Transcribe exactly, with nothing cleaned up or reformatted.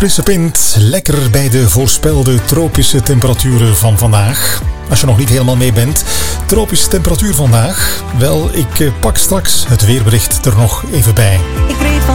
frisse pint. Lekker bij de voorspelde tropische temperaturen van vandaag. Als je nog niet helemaal mee bent. Tropische temperatuur vandaag. Wel, ik pak straks het weerbericht er nog even bij. Ik reed van